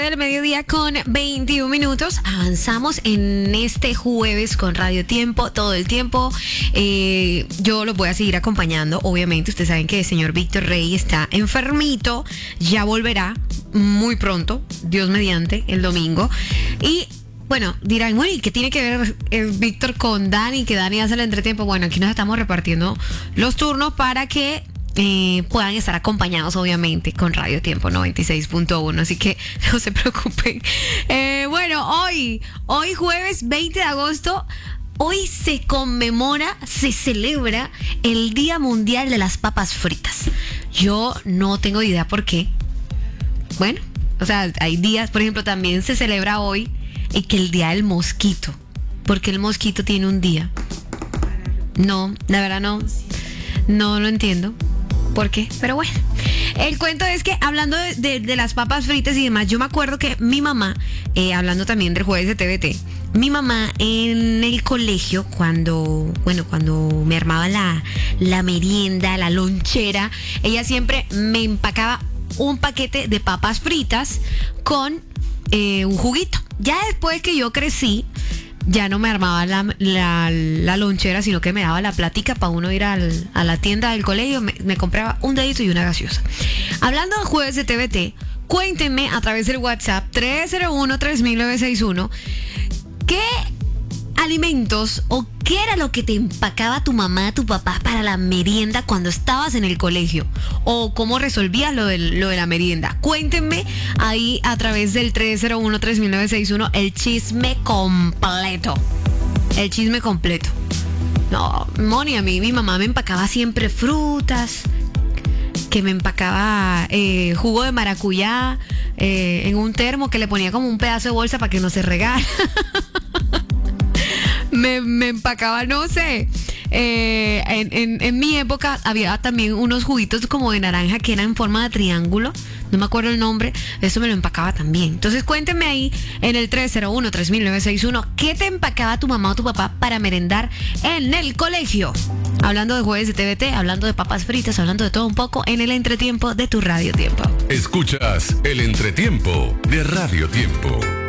Del mediodía con 21 minutos. Avanzamos en este jueves con Radio Tiempo todo el tiempo. Yo los voy a seguir acompañando. Obviamente, ustedes saben que el señor Víctor Rey está enfermito. Ya volverá muy pronto, Dios mediante, el domingo. Y bueno, dirán, bueno, ¿y qué tiene que ver Víctor con Dani? Que Dani hace el entretiempo. Bueno, aquí nos estamos repartiendo los turnos para que puedan estar acompañados obviamente con Radio Tiempo 96.1, así que no se preocupen. Bueno, hoy jueves 20 de agosto, hoy se conmemora, se celebra el Día Mundial de las Papas Fritas. Yo no tengo idea por qué. Bueno, o sea, hay días, por ejemplo, también se celebra hoy que el Día del Mosquito. ¿Por qué el mosquito tiene un día? No, la verdad no lo entiendo. ¿Por qué? Pero bueno, el cuento es que hablando de las papas fritas y demás, yo me acuerdo que mi mamá, hablando también del jueves de TVT, mi mamá en el colegio, cuando me armaba la merienda, la lonchera, ella siempre me empacaba un paquete de papas fritas con un juguito. Ya después que yo crecí, ya no me armaba la lonchera, sino que me daba la plática para uno ir a la tienda del colegio. Me compraba un dedito y una gaseosa. Hablando de jueves de TVT, cuéntenme a través del WhatsApp 301-3961 qué alimentos o qué era lo que te empacaba tu mamá, tu papá para la merienda cuando estabas en el colegio, o cómo resolvías lo de la merienda. Cuéntenme ahí a través del 301-3961 el chisme completo. El chisme completo. No, Moni, a mí mi mamá me empacaba siempre frutas, que me empacaba jugo de maracuyá en un termo que le ponía como un pedazo de bolsa para que no se regara. Me empacaba, no sé. En mi época había también unos juguitos como de naranja que eran en forma de triángulo. No me acuerdo el nombre. Eso me lo empacaba también. Entonces cuéntenme ahí en el 301-3961 qué te empacaba tu mamá o tu papá para merendar en el colegio. Hablando de jueves de TVT, hablando de papas fritas, hablando de todo un poco en el entretiempo de tu Radio Tiempo. Escuchas el entretiempo de Radio Tiempo.